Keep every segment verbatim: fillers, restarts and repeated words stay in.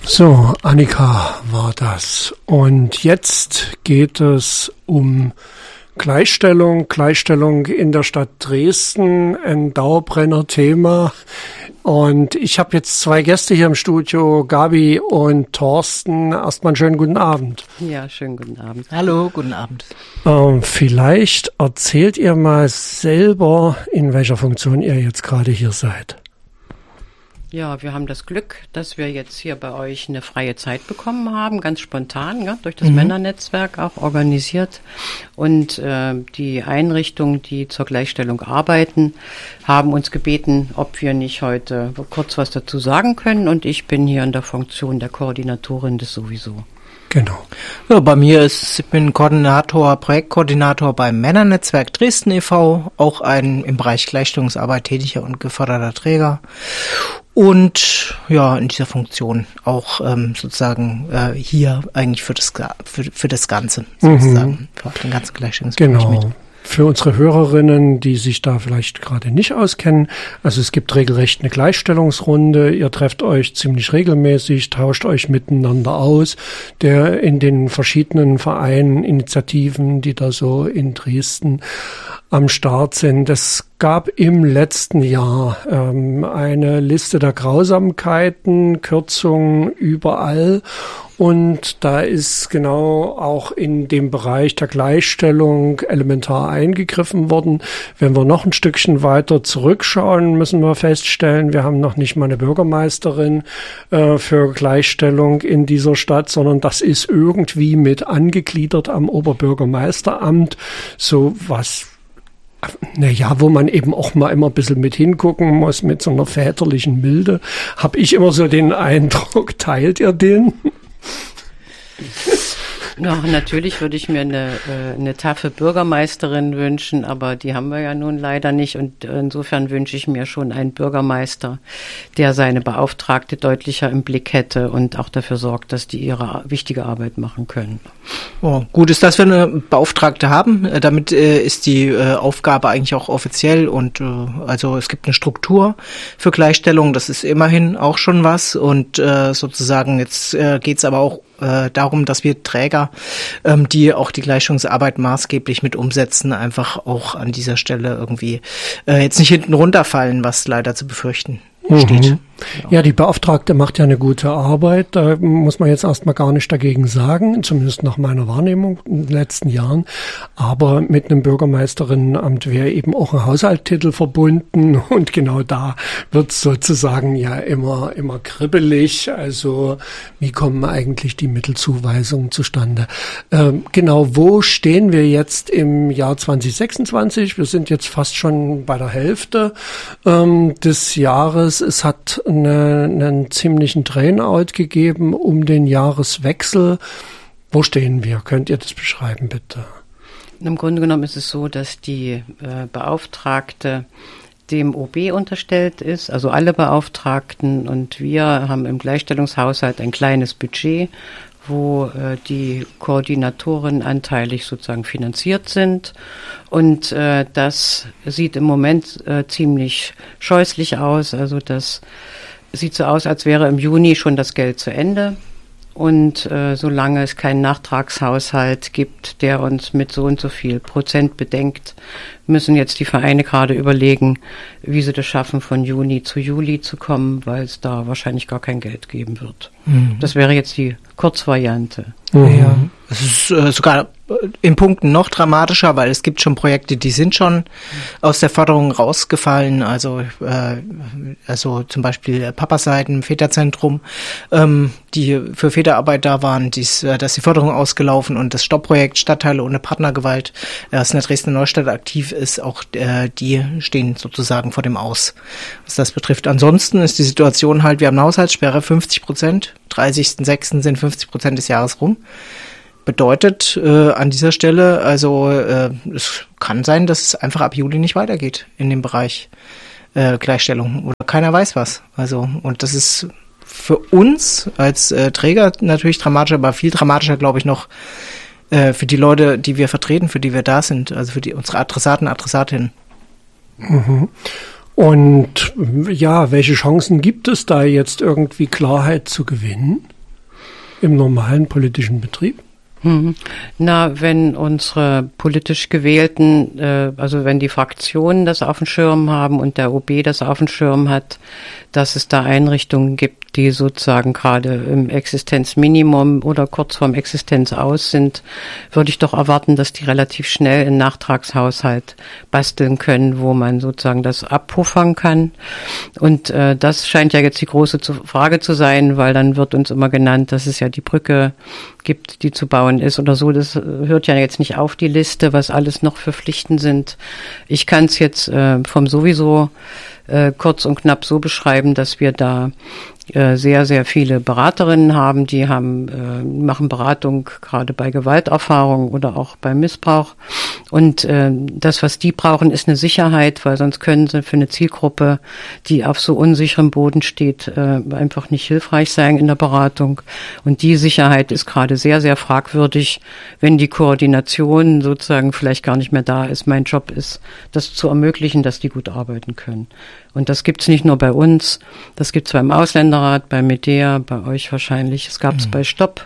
So, Annika war das. Und jetzt geht es um Gleichstellung, Gleichstellung in der Stadt Dresden, ein Dauerbrenner-Thema. Und ich habe jetzt zwei Gäste hier im Studio, Gabi und Thorsten. Erstmal einen schönen guten Abend. Ja, schönen guten Abend. Hallo, guten Abend. Ähm, vielleicht erzählt ihr mal selber, in welcher Funktion ihr jetzt gerade hier seid. Ja, wir haben das Glück, dass wir jetzt hier bei euch eine freie Zeit bekommen haben, ganz spontan, ja, durch das mhm. Männernetzwerk auch organisiert. Und äh, die Einrichtungen, die zur Gleichstellung arbeiten, haben uns gebeten, ob wir nicht heute kurz was dazu sagen können. Und ich bin hier in der Funktion der Koordinatorin des sowieso. Genau. Ja, bei mir ist, ich bin Koordinator, Projektkoordinator beim Männernetzwerk Dresden e V, auch ein im Bereich Gleichstellungsarbeit tätiger und geförderter Träger. Und ja, in dieser Funktion auch ähm, sozusagen äh, hier eigentlich für das für, für das Ganze sozusagen, mhm. für den ganzen Gleichstellungsbereich genau. mit. Für unsere Hörerinnen, die sich da vielleicht gerade nicht auskennen, also es gibt regelrecht eine Gleichstellungsrunde, ihr trefft euch ziemlich regelmäßig, tauscht euch miteinander aus, der in den verschiedenen Vereinen, Initiativen, die da so in Dresden am Start sind. Es gab im letzten Jahr ähm, eine Liste der Grausamkeiten, Kürzungen überall. Und da ist genau auch in dem Bereich der Gleichstellung elementar eingegriffen worden. Wenn wir noch ein Stückchen weiter zurückschauen, müssen wir feststellen, wir haben noch nicht mal eine Bürgermeisterin äh, für Gleichstellung in dieser Stadt, sondern das ist irgendwie mit angegliedert am Oberbürgermeisteramt. So was, naja, wo man eben auch mal immer ein bisschen mit hingucken muss, mit so einer väterlichen Milde. Hab ich immer so den Eindruck, teilt ihr den? Ja, natürlich würde ich mir eine, eine taffe Bürgermeisterin wünschen, aber die haben wir ja nun leider nicht. Und insofern wünsche ich mir schon einen Bürgermeister, der seine Beauftragte deutlicher im Blick hätte und auch dafür sorgt, dass die ihre wichtige Arbeit machen können. Oh, gut ist, dass wir eine Beauftragte haben. Damit äh, ist die äh, Aufgabe eigentlich auch offiziell und äh, also es gibt eine Struktur für Gleichstellung. Das ist immerhin auch schon was und äh, sozusagen jetzt äh, geht es aber auch äh, darum, dass wir Träger, ähm, die auch die Gleichstellungsarbeit maßgeblich mit umsetzen, einfach auch an dieser Stelle irgendwie äh, jetzt nicht hinten runterfallen, was leider zu befürchten steht. Mhm. Ja, die Beauftragte macht ja eine gute Arbeit. Da muss man jetzt erstmal gar nicht dagegen sagen, zumindest nach meiner Wahrnehmung in den letzten Jahren. Aber mit einem Bürgermeisterinnenamt wäre eben auch ein Haushaltstitel verbunden. Und genau da wird es sozusagen ja immer, immer kribbelig. Also wie kommen eigentlich die Mittelzuweisungen zustande? Ähm, genau, wo stehen wir jetzt im Jahr zwanzig sechsundzwanzig? Wir sind jetzt fast schon bei der Hälfte ähm, des Jahres. Es hat Eine, einen ziemlichen Drainout gegeben um den Jahreswechsel. Wo stehen wir? Könnt ihr das beschreiben, bitte? Im Grunde genommen ist es so, dass die äh, Beauftragte dem O B unterstellt ist, also alle Beauftragten, und wir haben im Gleichstellungshaushalt ein kleines Budget, wo äh, die Koordinatoren anteilig sozusagen finanziert sind. Und äh, das sieht im Moment äh, ziemlich scheußlich aus. Also das sieht so aus, als wäre im Juni schon das Geld zu Ende. Und äh, solange es keinen Nachtragshaushalt gibt, der uns mit so und so viel Prozent bedenkt, müssen jetzt die Vereine gerade überlegen, wie sie das schaffen, von Juni zu Juli zu kommen, weil es da wahrscheinlich gar kein Geld geben wird. Mhm. Das wäre jetzt die Kurzvariante. Mhm. Ja, es ist äh, sogar in Punkten noch dramatischer, weil es gibt schon Projekte, die sind schon aus der Förderung rausgefallen, also äh, also zum Beispiel Papaseiten, Väterzentrum, ähm, die für Väterarbeit da waren, dies, äh, da ist die Förderung ausgelaufen und das Stoppprojekt Stadtteile ohne Partnergewalt, das in der Dresdner Neustadt aktiv ist, auch äh, die stehen sozusagen vor dem Aus, was das betrifft. Ansonsten ist die Situation halt, wir haben eine Haushaltssperre, fünfzig Prozent, dreißigsten sechsten sind fünfzig Prozent des Jahres rum. Bedeutet äh, an dieser Stelle, also äh, es kann sein, dass es einfach ab Juli nicht weitergeht in dem Bereich äh, Gleichstellung oder keiner weiß was. Also und das ist für uns als äh, Träger natürlich dramatisch, aber viel dramatischer, glaube ich, noch äh, für die Leute, die wir vertreten, für die wir da sind, also für die unsere Adressaten, Adressatinnen. Mhm. Und ja, welche Chancen gibt es da jetzt irgendwie Klarheit zu gewinnen? im normalen politischen Betrieb? Hm. Na, wenn unsere politisch Gewählten, äh, also wenn die Fraktionen das auf dem Schirm haben und der O B das auf dem Schirm hat, dass es da Einrichtungen gibt, die sozusagen gerade im Existenzminimum oder kurz vorm Existenz aus sind, würde ich doch erwarten, dass die relativ schnell einen Nachtragshaushalt basteln können, wo man sozusagen das abpuffern kann. Und äh, das scheint ja jetzt die große Frage zu sein, weil dann wird uns immer genannt, dass es ja die Brücke gibt, die zu bauen ist oder so. Das hört ja jetzt nicht auf, die Liste, was alles noch für Pflichten sind. Ich kann es jetzt äh, vom sowieso äh, kurz und knapp so beschreiben, dass wir da äh, sehr, sehr viele Beraterinnen haben, die haben, äh, machen Beratung gerade bei Gewalterfahrung oder auch bei Missbrauch. Und äh, das, was die brauchen, ist eine Sicherheit, weil sonst können sie für eine Zielgruppe, die auf so unsicherem Boden steht, äh, einfach nicht hilfreich sein in der Beratung. Und die Sicherheit ist gerade sehr, sehr fragwürdig, wenn die Koordination sozusagen vielleicht gar nicht mehr da ist. Mein Job ist, das zu ermöglichen, dass die gut arbeiten können. Und das gibt's nicht nur bei uns, das gibt's beim Ausländerrat, bei Medea, bei euch wahrscheinlich. Es gab's mhm. bei Stopp,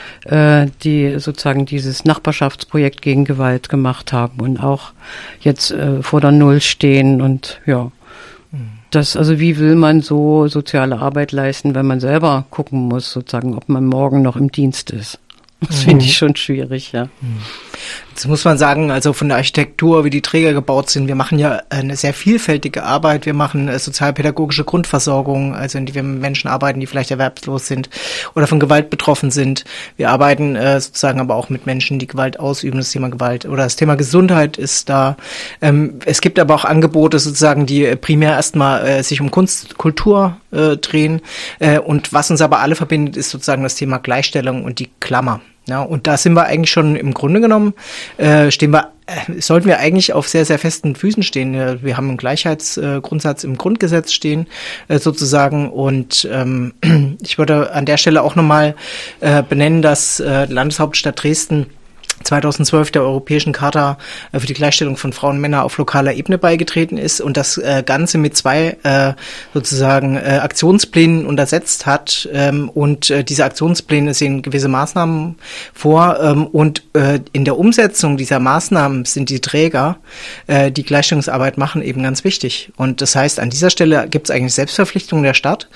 äh, die sozusagen dieses Nachbarschaftsprojekt gegen Gewalt gemacht haben und auch jetzt äh, vor der Null stehen. Und ja, mhm. das, also wie will man so soziale Arbeit leisten, wenn man selber gucken muss, sozusagen, ob man morgen noch im Dienst ist. Das mhm. finde ich schon schwierig, ja. Mhm. Jetzt muss man sagen, also von der Architektur, wie die Träger gebaut sind, wir machen ja eine sehr vielfältige Arbeit. Wir machen äh, sozialpädagogische Grundversorgung, also in die wir mit Menschen arbeiten, die vielleicht erwerbslos sind oder von Gewalt betroffen sind. Wir arbeiten äh, sozusagen aber auch mit Menschen, die Gewalt ausüben, das Thema Gewalt oder das Thema Gesundheit ist da. Ähm, es gibt aber auch Angebote sozusagen, die primär erstmal äh, sich um Kunst, Kultur äh, drehen. Äh, und was uns aber alle verbindet, ist sozusagen das Thema Gleichstellung und die Klammer. Ja, und da sind wir eigentlich schon im Grunde genommen, äh, stehen wir, äh, sollten wir eigentlich auf sehr, sehr festen Füßen stehen. Wir haben einen Gleichheitsgrundsatz äh, im Grundgesetz stehen, äh, sozusagen. Und ähm, ich würde an der Stelle auch nochmal äh, benennen, dass äh, Landeshauptstadt Dresden zweitausendzwölf der Europäischen Charta für die Gleichstellung von Frauen und Männern auf lokaler Ebene beigetreten ist und das äh, Ganze mit zwei äh, sozusagen äh, Aktionsplänen untersetzt hat. Ähm, und äh, diese Aktionspläne sehen gewisse Maßnahmen vor. Ähm, und äh, in der Umsetzung dieser Maßnahmen sind die Träger, äh, die Gleichstellungsarbeit machen, eben ganz wichtig. Und das heißt, an dieser Stelle gibt es eigentlich Selbstverpflichtungen der Stadt,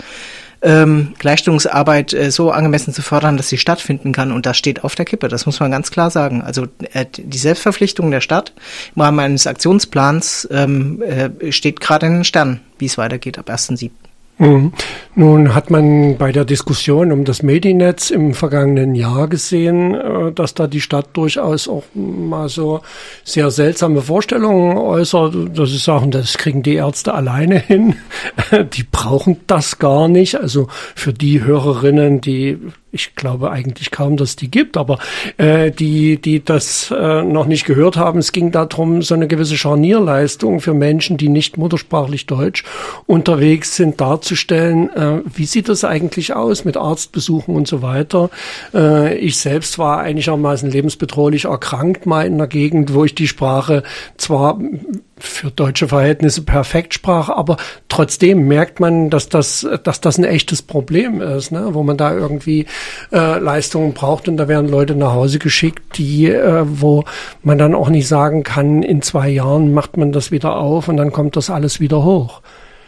Ähm, Gleichstellungsarbeit äh, so angemessen zu fördern, dass sie stattfinden kann. Und das steht auf der Kippe, das muss man ganz klar sagen. Also äh, die Selbstverpflichtung der Stadt im Rahmen eines Aktionsplans ähm, äh, steht gerade in den Sternen, wie es weitergeht ab ersten siebten Mhm. Nun hat man bei der Diskussion um das Medinetz im vergangenen Jahr gesehen, dass da die Stadt durchaus auch mal so sehr seltsame Vorstellungen äußert, dass sie sagen, das kriegen die Ärzte alleine hin, die brauchen das gar nicht. Also für die Hörerinnen, die ich glaube eigentlich kaum, dass es die gibt, aber äh, die, die das äh, noch nicht gehört haben, es ging darum, so eine gewisse Scharnierleistung für Menschen, die nicht muttersprachlich Deutsch unterwegs sind, darzustellen. Äh, wie sieht das eigentlich aus mit Arztbesuchen und so weiter? Äh, ich selbst war einigermaßen lebensbedrohlich erkrankt, mal in einer Gegend, wo ich die Sprache zwar für deutsche Verhältnisse perfekt sprach, aber trotzdem merkt man, dass das, dass das ein echtes Problem ist, ne? Wo man da irgendwie äh, Leistungen braucht und da werden Leute nach Hause geschickt, die, äh, wo man dann auch nicht sagen kann, in zwei Jahren macht man das wieder auf und dann kommt das alles wieder hoch.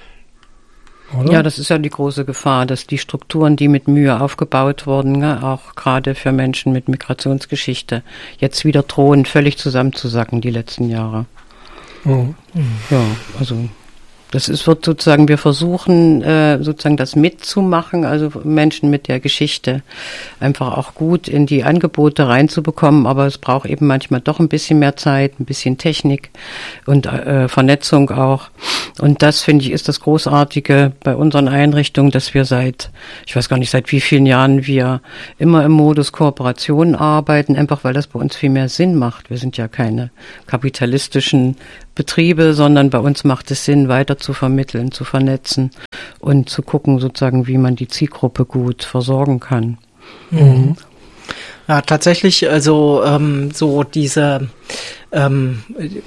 Oder? Ja, das ist ja die große Gefahr, dass die Strukturen, die mit Mühe aufgebaut wurden, ne, auch gerade für Menschen mit Migrationsgeschichte, jetzt wieder drohen, völlig zusammenzusacken die letzten Jahre. Mhm. Ja, also das ist, wird sozusagen, wir versuchen äh, sozusagen das mitzumachen, also Menschen mit der Geschichte einfach auch gut in die Angebote reinzubekommen, aber es braucht eben manchmal doch ein bisschen mehr Zeit, ein bisschen Technik und äh, Vernetzung auch. Und das, finde ich, ist das Großartige bei unseren Einrichtungen, dass wir seit, ich weiß gar nicht, seit wie vielen Jahren wir immer im Modus Kooperation arbeiten, einfach weil das bei uns viel mehr Sinn macht. Wir sind ja keine kapitalistischen Betriebe, sondern bei uns macht es Sinn, weiter zu vermitteln, zu vernetzen und zu gucken, sozusagen, wie man die Zielgruppe gut versorgen kann. Mhm. Ja, tatsächlich, also ähm, so diese ähm,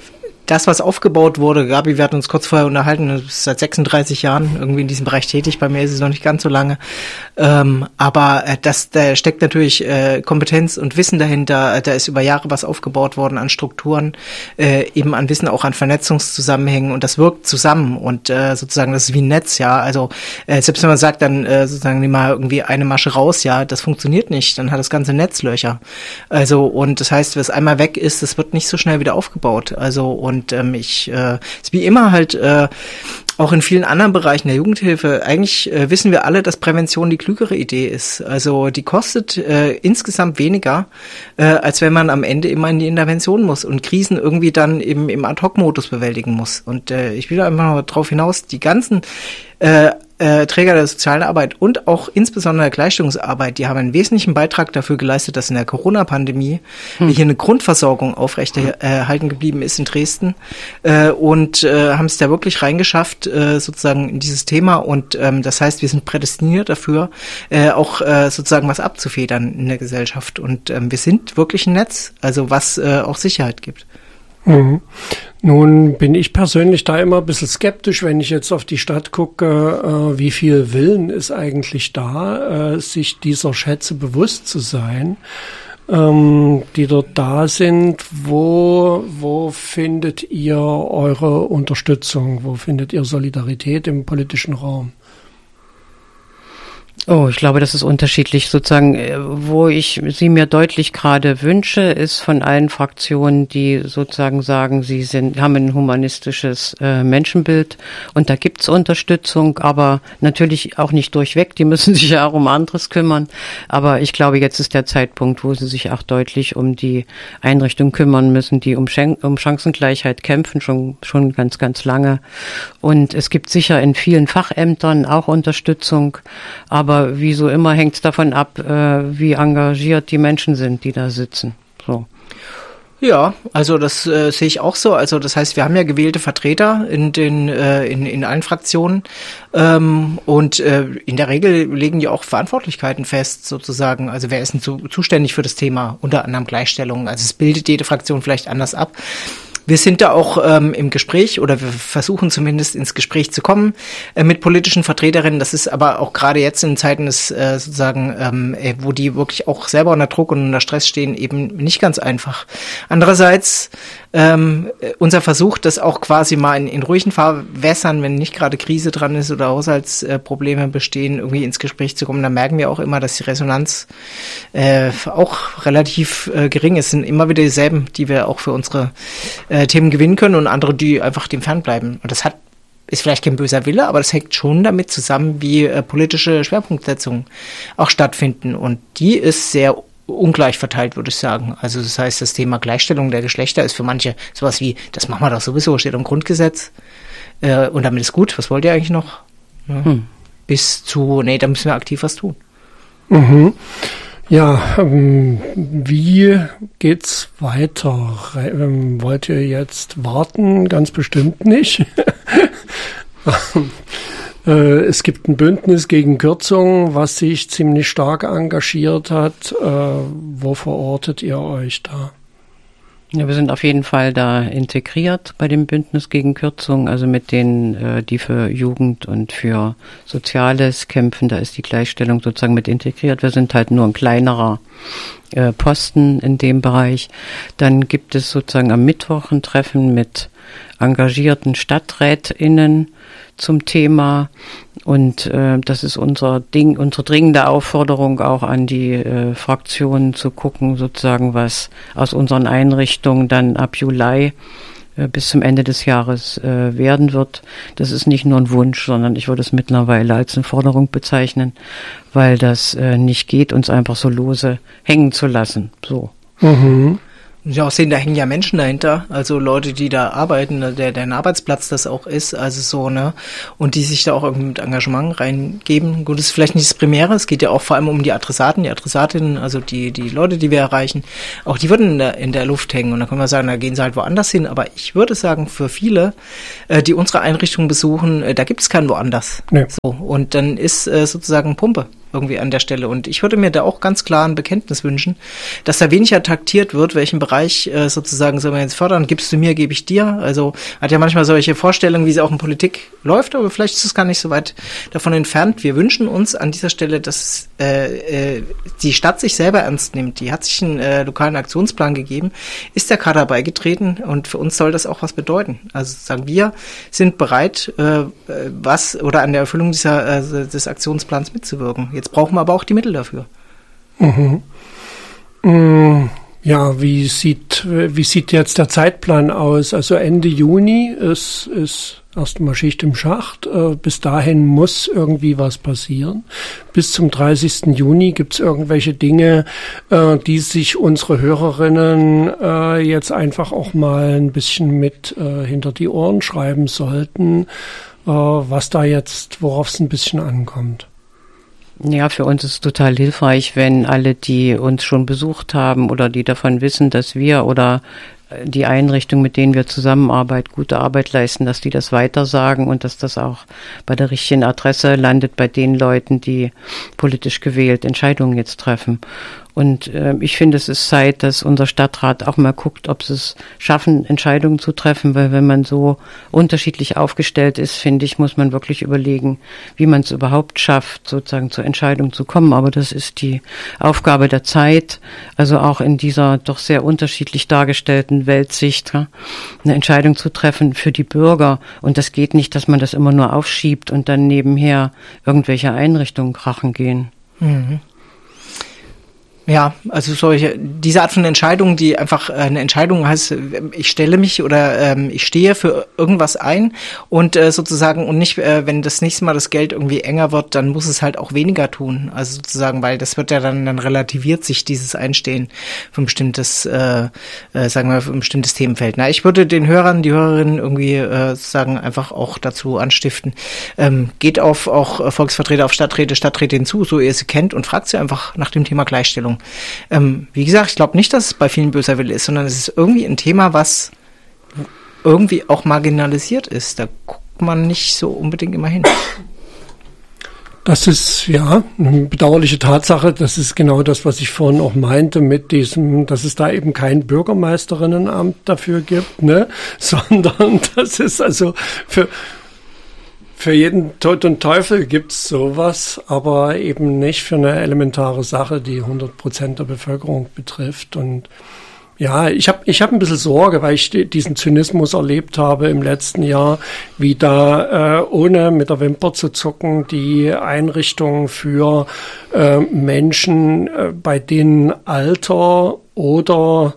das, was aufgebaut wurde, Gabi, wir hatten uns kurz vorher unterhalten, du bist seit sechsunddreißig Jahren irgendwie in diesem Bereich tätig, bei mir ist es noch nicht ganz so lange, ähm, aber äh, das, da steckt natürlich äh, Kompetenz und Wissen dahinter, da ist über Jahre was aufgebaut worden an Strukturen, äh, eben an Wissen, auch an Vernetzungszusammenhängen und das wirkt zusammen und äh, sozusagen, das ist wie ein Netz, ja, also äh, selbst wenn man sagt, dann äh, sozusagen nimm mal irgendwie eine Masche raus, ja, das funktioniert nicht, dann hat das ganze Netz Löcher, also und das heißt, wenn es einmal weg ist, das wird nicht so schnell wieder aufgebaut, also und ähm, ich, äh, ist wie immer halt äh, auch in vielen anderen Bereichen der Jugendhilfe, eigentlich äh, wissen wir alle, dass Prävention die klügere Idee ist. Also die kostet äh, insgesamt weniger, äh, als wenn man am Ende immer in die Intervention muss und Krisen irgendwie dann im, im Ad-Hoc-Modus bewältigen muss. Und äh, ich will einfach mal drauf hinaus, die ganzen äh, äh, Träger der sozialen Arbeit und auch insbesondere der Gleichstellungsarbeit, die haben einen wesentlichen Beitrag dafür geleistet, dass in der Corona-Pandemie hm. hier eine Grundversorgung aufrechterhalten geblieben ist in Dresden äh, und äh, haben es da wirklich reingeschafft, äh, sozusagen in dieses Thema und ähm, das heißt, wir sind prädestiniert dafür, äh, auch äh, sozusagen was abzufedern in der Gesellschaft und ähm, wir sind wirklich ein Netz, also was äh, auch Sicherheit gibt. Mhm. Nun bin ich persönlich da immer ein bisschen skeptisch, wenn ich jetzt auf die Stadt gucke, äh, wie viel Willen ist eigentlich da, äh, sich dieser Schätze bewusst zu sein, ähm, die dort da sind. Wo, wo findet ihr eure Unterstützung? Wo findet ihr Solidarität im politischen Raum? Oh, ich glaube, das ist unterschiedlich. Sozusagen, wo ich sie mir deutlich gerade wünsche, ist von allen Fraktionen, die sozusagen sagen, sie sind, haben ein humanistisches äh, Menschenbild und da gibt's Unterstützung, aber natürlich auch nicht durchweg. Die müssen sich ja auch um anderes kümmern. Aber ich glaube, jetzt ist der Zeitpunkt, wo sie sich auch deutlich um die Einrichtungen kümmern müssen, die um, Schen- um Chancengleichheit kämpfen, schon schon ganz, ganz lange. Und es gibt sicher in vielen Fachämtern auch Unterstützung, aber Aber wie so immer hängt es davon ab, äh, wie engagiert die Menschen sind, die da sitzen. So. Ja, also das äh, sehe ich auch so. Also das heißt, wir haben ja gewählte Vertreter in den äh, in, in allen Fraktionen ähm, und äh, in der Regel legen die auch Verantwortlichkeiten fest, sozusagen. Also wer ist denn zu, zuständig für das Thema, unter anderem Gleichstellung? Also es bildet jede Fraktion vielleicht anders ab. Wir sind da auch ähm, im Gespräch oder wir versuchen zumindest ins Gespräch zu kommen äh, mit politischen Vertreterinnen. Das ist aber auch gerade jetzt in Zeiten des äh, sozusagen, ähm, wo die wirklich auch selber unter Druck und unter Stress stehen, eben nicht ganz einfach. Andererseits ähm, unser Versuch, das auch quasi mal in, in ruhigen Fahrwässern, wenn nicht gerade Krise dran ist oder Haushaltsprobleme bestehen, irgendwie ins Gespräch zu kommen, dann merken wir auch immer, dass die Resonanz äh, auch relativ äh, gering ist. Es sind immer wieder dieselben, die wir auch für unsere äh, Themen gewinnen können und andere, die einfach dem fernbleiben. Und das hat ist vielleicht kein böser Wille, aber das hängt schon damit zusammen, wie äh, politische Schwerpunktsetzungen auch stattfinden. Und die ist sehr ungleich verteilt, würde ich sagen. Also das heißt, das Thema Gleichstellung der Geschlechter ist für manche sowas wie, das machen wir doch sowieso, steht im Grundgesetz äh, und damit ist gut, was wollt ihr eigentlich noch? Ja. Hm. Bis zu, nee, da müssen wir aktiv was tun. Mhm. Ja, ähm, wie geht's weiter? Ähm, wollt ihr jetzt warten? Ganz bestimmt nicht. Es gibt ein Bündnis gegen Kürzungen, was sich ziemlich stark engagiert hat. Wo verortet ihr euch da? Ja, wir sind auf jeden Fall da integriert bei dem Bündnis gegen Kürzungen, also mit denen, die für Jugend und für Soziales kämpfen. Da ist die Gleichstellung sozusagen mit integriert. Wir sind halt nur ein kleinerer Posten in dem Bereich. Dann gibt es sozusagen am Mittwoch ein Treffen mit engagierten StadträtInnen zum Thema und äh, das ist unser Ding, unsere dringende Aufforderung auch an die äh, Fraktionen zu gucken, sozusagen, was aus unseren Einrichtungen dann ab Juli äh, bis zum Ende des Jahres äh, werden wird. Das ist nicht nur ein Wunsch, sondern ich würde es mittlerweile als eine Forderung bezeichnen, weil das äh, nicht geht, uns einfach so lose hängen zu lassen. So. Mhm. Ja, auch sehen, da hängen ja Menschen dahinter, also Leute, die da arbeiten, der, der ein Arbeitsplatz das auch ist, also so, ne, und die sich da auch irgendwie mit Engagement reingeben. Gut, das ist vielleicht nicht das Primäre, es geht ja auch vor allem um die Adressaten, die Adressatinnen, also die, die Leute, die wir erreichen, auch die würden in der, in der Luft hängen und dann können wir sagen, da gehen sie halt woanders hin, aber ich würde sagen, für viele, äh, die unsere Einrichtung besuchen, äh, da gibt es keinen woanders. Nee. So, und dann ist äh, sozusagen Pumpe. irgendwie an der Stelle. Und ich würde mir da auch ganz klar ein Bekenntnis wünschen, dass da weniger taktiert wird, welchen Bereich äh, sozusagen sollen wir jetzt fördern. Gibst du mir, gebe ich dir. Also hat ja manchmal solche Vorstellungen, wie sie auch in Politik läuft, aber vielleicht ist es gar nicht so weit davon entfernt. Wir wünschen uns an dieser Stelle, dass äh, äh, die Stadt sich selber ernst nimmt. Die hat sich einen äh, lokalen Aktionsplan gegeben, ist der Kader beigetreten und für uns soll das auch was bedeuten. Also sagen wir sind bereit, äh, was oder an der Erfüllung dieser äh, des Aktionsplans mitzuwirken. Jetzt brauchen wir aber auch die Mittel dafür. Mhm. Ja, wie sieht, wie sieht jetzt der Zeitplan aus? Also Ende Juni ist, ist erstmal Schicht im Schacht. Bis dahin muss irgendwie was passieren. Bis zum dreißigsten Juni gibt es irgendwelche Dinge, die sich unsere Hörerinnen jetzt einfach auch mal ein bisschen mit hinter die Ohren schreiben sollten, was da jetzt, worauf es ein bisschen ankommt. Ja, für uns ist es total hilfreich, wenn alle, die uns schon besucht haben oder die davon wissen, dass wir oder die Einrichtungen, mit denen wir zusammenarbeiten, gute Arbeit leisten, dass die das weitersagen und dass das auch bei der richtigen Adresse landet, bei den Leuten, die politisch gewählt Entscheidungen jetzt treffen. Und äh, ich finde, es ist Zeit, dass unser Stadtrat auch mal guckt, ob sie es schaffen, Entscheidungen zu treffen, weil wenn man so unterschiedlich aufgestellt ist, finde ich, muss man wirklich überlegen, wie man es überhaupt schafft, sozusagen zur Entscheidung zu kommen. Aber das ist die Aufgabe der Zeit, also auch in dieser doch sehr unterschiedlich dargestellten Weltsicht, ja, eine Entscheidung zu treffen für die Bürger. Und das geht nicht, dass man das immer nur aufschiebt und dann nebenher irgendwelche Einrichtungen krachen gehen. Mhm. Ja, also solche, diese Art von Entscheidung, die einfach eine Entscheidung heißt, ich stelle mich oder ähm, ich stehe für irgendwas ein und äh, sozusagen und nicht, äh, wenn das nächste Mal das Geld irgendwie enger wird, dann muss es halt auch weniger tun. Also sozusagen, weil das wird ja dann, dann relativiert sich dieses Einstehen für ein bestimmtes, äh, äh, sagen wir, für ein bestimmtes Themenfeld. Na, ich würde den Hörern, die Hörerinnen irgendwie äh, sagen, einfach auch dazu anstiften, ähm, geht auf auch Volksvertreter, auf Stadträte, Stadträtinnen zu, so ihr sie kennt und fragt sie einfach nach dem Thema Gleichstellung. Ähm, wie gesagt, ich glaube nicht, dass es bei vielen böser Wille ist, sondern es ist irgendwie ein Thema, was irgendwie auch marginalisiert ist. Da guckt man nicht so unbedingt immer hin. Das ist, ja, eine bedauerliche Tatsache. Das ist genau das, was ich vorhin auch meinte mit diesem, dass es da eben kein Bürgermeisterinnenamt dafür gibt, ne, sondern das ist also für Für jeden Tod und Teufel gibt's sowas, aber eben nicht für eine elementare Sache, die hundert Prozent der Bevölkerung betrifft. Und ja, ich habe ich hab ein bisschen Sorge, weil ich diesen Zynismus erlebt habe im letzten Jahr, wie da, äh, ohne mit der Wimper zu zucken, die Einrichtungen für äh, Menschen, äh, bei denen Alter oder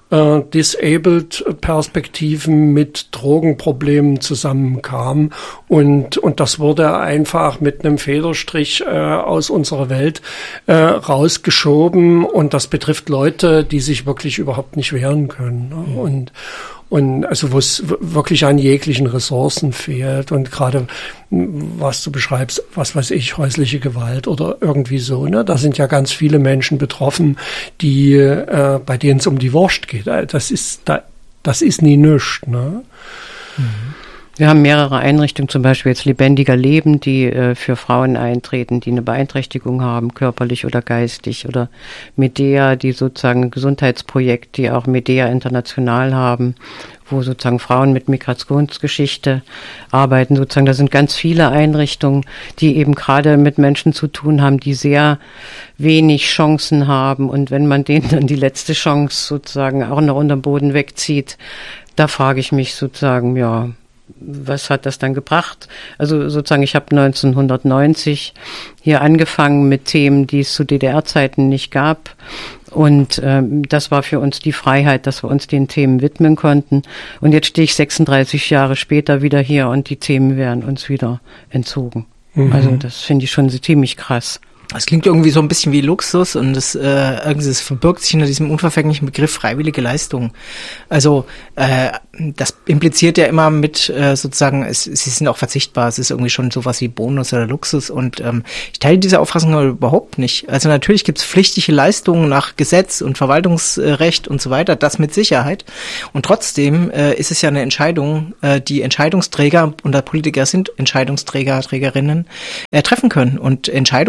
Disabled-Perspektiven mit Drogenproblemen zusammenkamen und und das wurde einfach mit einem Federstrich äh, aus unserer Welt äh, rausgeschoben und das betrifft Leute, die sich wirklich überhaupt nicht wehren können, ne? Mhm. und Und also wo es wirklich an jeglichen Ressourcen fehlt und gerade was du beschreibst, was weiß ich, häusliche Gewalt oder irgendwie so, ne? Da sind ja ganz viele Menschen betroffen, die äh, bei denen es um die Wurst geht. Das ist da, das ist nie nichts, ne? Mhm. Wir haben mehrere Einrichtungen, zum Beispiel jetzt Lebendiger Leben, die äh, für Frauen eintreten, die eine Beeinträchtigung haben, körperlich oder geistig, oder Medea, die sozusagen ein Gesundheitsprojekt, die auch Medea international haben, wo sozusagen Frauen mit Migrationsgeschichte arbeiten. Sozusagen, da sind ganz viele Einrichtungen, die eben gerade mit Menschen zu tun haben, die sehr wenig Chancen haben. Und wenn man denen dann die letzte Chance sozusagen auch noch unterm Boden wegzieht, da frage ich mich sozusagen, ja, was hat das dann gebracht? Also sozusagen, ich habe neunzehnhundertneunzig hier angefangen mit Themen, die es zu D D R-Zeiten nicht gab. Und ähm, das war für uns die Freiheit, dass wir uns den Themen widmen konnten. Und jetzt stehe ich sechsunddreißig Jahre später wieder hier und die Themen werden uns wieder entzogen. Mhm. Also das finde ich schon ziemlich krass. Es klingt irgendwie so ein bisschen wie Luxus und es, äh, irgendwie es verbirgt sich hinter diesem unverfänglichen Begriff freiwillige Leistung. Also äh, das impliziert ja immer mit äh, sozusagen, es, sie sind auch verzichtbar, es ist irgendwie schon sowas wie Bonus oder Luxus und ähm, ich teile diese Auffassung aber überhaupt nicht. Also natürlich gibt es pflichtige Leistungen nach Gesetz und Verwaltungsrecht und so weiter, das mit Sicherheit. Und trotzdem äh, ist es ja eine Entscheidung, äh, die Entscheidungsträger und Politiker sind Entscheidungsträger, Trägerinnen, äh, treffen können. Und Entscheidung heißt halt,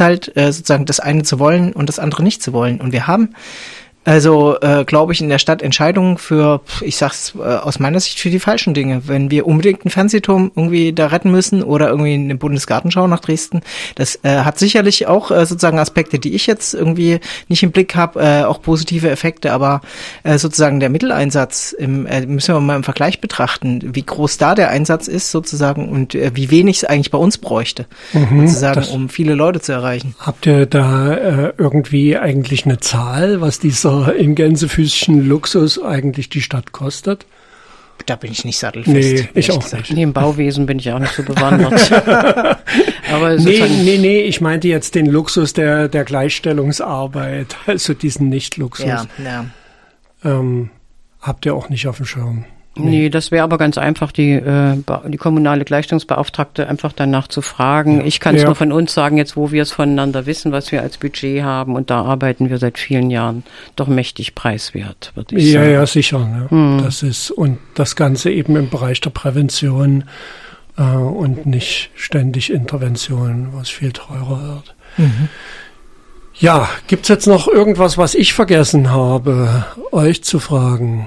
halt äh, sozusagen das eine zu wollen und das andere nicht zu wollen. Und wir haben Also, äh, glaube ich, in der Stadt Entscheidungen für, ich sag's äh, aus meiner Sicht, für die falschen Dinge. Wenn wir unbedingt einen Fernsehturm irgendwie da retten müssen oder irgendwie eine Bundesgartenschau nach Dresden, das äh, hat sicherlich auch äh, sozusagen Aspekte, die ich jetzt irgendwie nicht im Blick habe, äh, auch positive Effekte, aber äh, sozusagen der Mitteleinsatz im, äh, müssen wir mal im Vergleich betrachten, wie groß da der Einsatz ist sozusagen und äh, wie wenig es eigentlich bei uns bräuchte, mhm, sozusagen, um viele Leute zu erreichen. Habt ihr da äh, irgendwie eigentlich eine Zahl, was dieser in Gänsefüßchen Luxus eigentlich die Stadt kostet? Da bin ich nicht sattelfest. Nee, ich auch gesagt. nicht. Nee, im Bauwesen bin ich auch nicht so bewandert. Aber nee, nee, nee, ich meinte jetzt den Luxus der, der Gleichstellungsarbeit, also diesen Nicht-Luxus. Ja, ja. Ähm, habt ihr auch nicht auf dem Schirm? Nee, nee das wäre aber ganz einfach, die, äh, die kommunale Gleichstellungsbeauftragte einfach danach zu fragen. Ja. Ich kann es ja. nur von uns sagen, jetzt wo wir es voneinander wissen, was wir als Budget haben. Und da arbeiten wir seit vielen Jahren doch mächtig preiswert, würde ich ja, sagen. Ja, ja, sicher. Ne? Hm. Das ist, und das Ganze eben im Bereich der Prävention äh, und nicht ständig Intervention, was viel teurer wird. Mhm. Ja, gibt's jetzt noch irgendwas, was ich vergessen habe, euch zu fragen?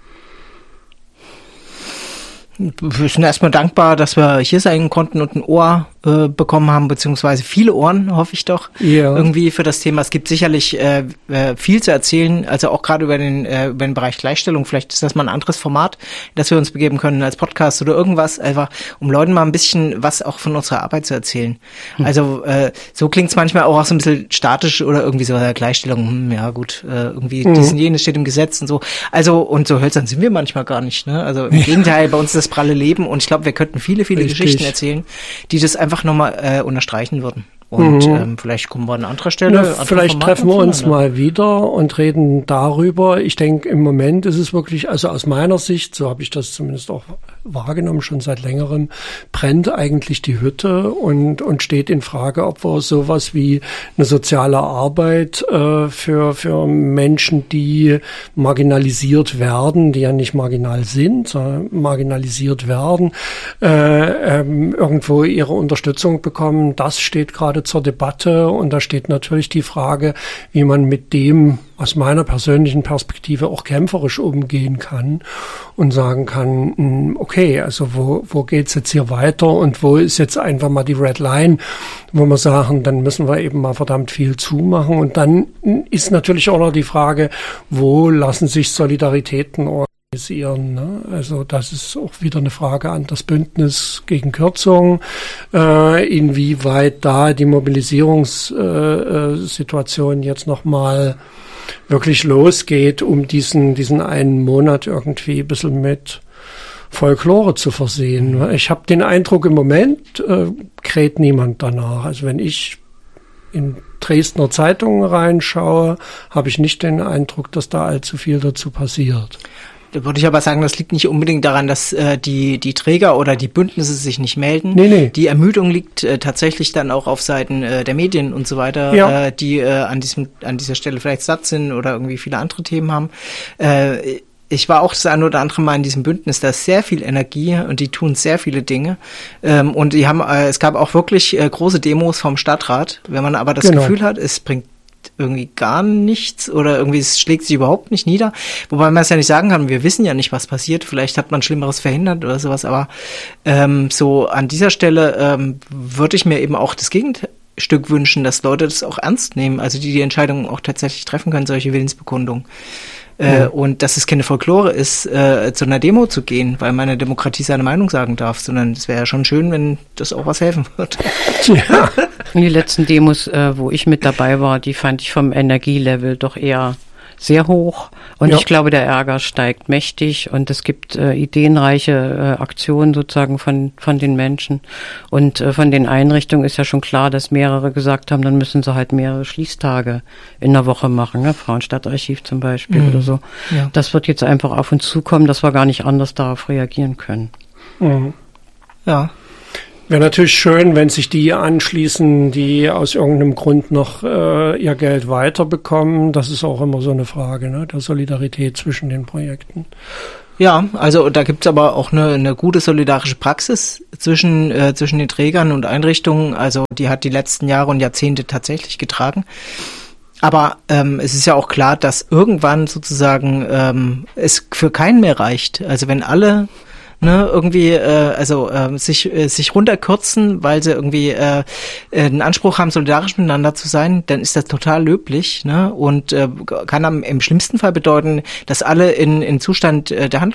Wir sind erstmal dankbar, dass wir hier sein konnten und ein Ohr äh, bekommen haben, beziehungsweise viele Ohren, hoffe ich doch, ja. irgendwie für das Thema. Es gibt sicherlich äh, viel zu erzählen, also auch gerade über den äh, über den Bereich Gleichstellung. Vielleicht ist das mal ein anderes Format, das wir uns begeben können als Podcast oder irgendwas, einfach um Leuten mal ein bisschen was auch von unserer Arbeit zu erzählen. Hm. Also äh, so klingt es manchmal auch, auch so ein bisschen statisch oder irgendwie so äh, Gleichstellung, hm, ja gut, äh, irgendwie mhm. dies und jenes steht im Gesetz und so. Also und so hölzern sind wir manchmal gar nicht. Ne? Also im Gegenteil, bei uns ist das pralle Leben und ich glaube, wir könnten viele, viele Richtig. Geschichten erzählen, die das einfach nochmal äh, unterstreichen würden. Und mhm. ähm, vielleicht kommen wir an anderer Stelle. Na, vielleicht treffen wir uns mal wieder und reden darüber. Ich denke, im Moment ist es wirklich, also aus meiner Sicht, so habe ich das zumindest auch wahrgenommen, schon seit längerem, brennt eigentlich die Hütte und und steht in Frage, ob wir sowas wie eine soziale Arbeit äh, für für Menschen, die marginalisiert werden, die ja nicht marginal sind, sondern marginalisiert werden, äh, ähm, irgendwo ihre Unterstützung bekommen. Das steht gerade zur Debatte und da steht natürlich die Frage, wie man mit dem aus meiner persönlichen Perspektive auch kämpferisch umgehen kann und sagen kann, okay, also wo wo geht's jetzt hier weiter und wo ist jetzt einfach mal die Red Line, wo wir sagen, dann müssen wir eben mal verdammt viel zumachen und dann ist natürlich auch noch die Frage, wo lassen sich Solidaritäten organisieren, ne? Also das ist auch wieder eine Frage an das Bündnis gegen Kürzungen, äh, inwieweit da die Mobilisierungssituation äh, jetzt nochmal wirklich losgeht, um diesen diesen einen Monat irgendwie ein bisschen mit Folklore zu versehen. Ich habe den Eindruck, im Moment äh, kräht niemand danach. Also wenn ich in Dresdner Zeitungen reinschaue, habe ich nicht den Eindruck, dass da allzu viel dazu passiert. Da würde ich aber sagen, das liegt nicht unbedingt daran, dass äh, die die Träger oder die Bündnisse sich nicht melden. Nee, nee. Die Ermüdung liegt äh, tatsächlich dann auch auf Seiten äh, der Medien und so weiter, ja. äh, die äh, an diesem an dieser Stelle vielleicht satt sind oder irgendwie viele andere Themen haben. Äh, ich war auch das ein oder andere Mal in diesem Bündnis, da ist sehr viel Energie und die tun sehr viele Dinge. Ähm, und die haben, äh, es gab auch wirklich äh, große Demos vom Stadtrat. Wenn man aber das genau. Gefühl hat, es bringt irgendwie gar nichts oder irgendwie es schlägt sich überhaupt nicht nieder. Wobei man es ja nicht sagen kann, wir wissen ja nicht, was passiert. Vielleicht hat man Schlimmeres verhindert oder sowas, aber ähm, so an dieser Stelle ähm, würde ich mir eben auch das Gegenstück wünschen, dass Leute das auch ernst nehmen, also die die Entscheidungen auch tatsächlich treffen können, solche Willensbekundungen. Äh, ja. Und dass es keine Folklore ist, äh, zu einer Demo zu gehen, weil man in der Demokratie seine Meinung sagen darf, sondern es wäre ja schon schön, wenn das auch was helfen würde. Ja. Die letzten Demos, äh, wo ich mit dabei war, die fand ich vom Energielevel doch eher sehr hoch. Und ja. ich glaube, der Ärger steigt mächtig und es gibt äh, ideenreiche äh, Aktionen sozusagen von von den Menschen. Und äh, von den Einrichtungen ist ja schon klar, dass mehrere gesagt haben, dann müssen sie halt mehrere Schließtage in der Woche machen, ne? Frauenstadtarchiv zum Beispiel mhm. oder so. Ja. Das wird jetzt einfach auf uns zukommen, dass wir gar nicht anders darauf reagieren können. Mhm. Ja. Wäre natürlich schön, wenn sich die anschließen, die aus irgendeinem Grund noch äh, ihr Geld weiterbekommen. Das ist auch immer so eine Frage, ne, der Solidarität zwischen den Projekten. Ja, also da gibt's aber auch eine, eine gute solidarische Praxis zwischen, äh, zwischen den Trägern und Einrichtungen. Also die hat die letzten Jahre und Jahrzehnte tatsächlich getragen. Aber ähm, es ist ja auch klar, dass irgendwann sozusagen ähm, es für keinen mehr reicht. Also wenn alle ne, irgendwie äh, also äh, sich äh, sich runterkürzen, weil sie irgendwie äh, einen Anspruch haben, solidarisch miteinander zu sein, dann ist das total löblich, ne? Und äh, kann am, im schlimmsten Fall bedeuten, dass alle in in Zustand äh, der Hand